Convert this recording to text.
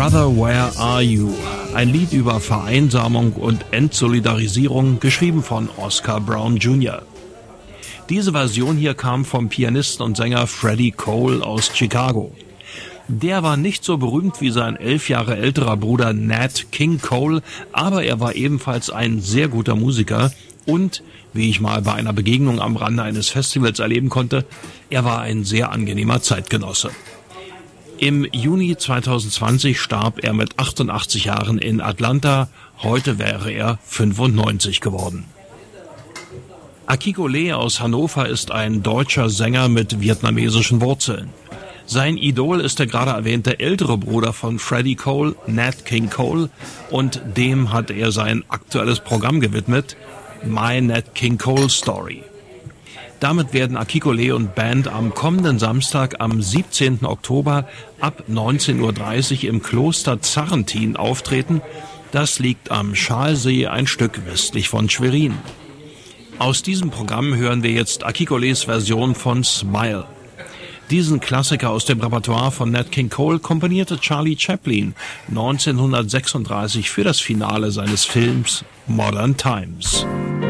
Brother, Where Are You? Ein Lied über Vereinsamung und Entsolidarisierung, geschrieben von Oscar Brown Jr. Diese Version hier kam vom Pianisten und Sänger Freddie Cole aus Chicago. Der war nicht so berühmt wie sein 11 Jahre älterer Bruder Nat King Cole, aber er war ebenfalls ein sehr guter Musiker und, wie ich mal bei einer Begegnung am Rande eines Festivals erleben konnte, er war ein sehr angenehmer Zeitgenosse. Im Juni 2020 starb er mit 88 Jahren in Atlanta. Heute wäre er 95 geworden. Akiko Lee aus Hannover ist ein deutscher Sänger mit vietnamesischen Wurzeln. Sein Idol ist der gerade erwähnte ältere Bruder von Freddie Cole, Nat King Cole, und dem hat er sein aktuelles Programm gewidmet, My Nat King Cole Story. Damit werden Akiko Lee und Band am kommenden Samstag, am 17. Oktober ab 19.30 Uhr im Kloster Zarrentin auftreten. Das liegt am Schalsee, ein Stück westlich von Schwerin. Aus diesem Programm hören wir jetzt Akiko Lees Version von Smile. Diesen Klassiker aus dem Repertoire von Nat King Cole komponierte Charlie Chaplin 1936 für das Finale seines Films Modern Times.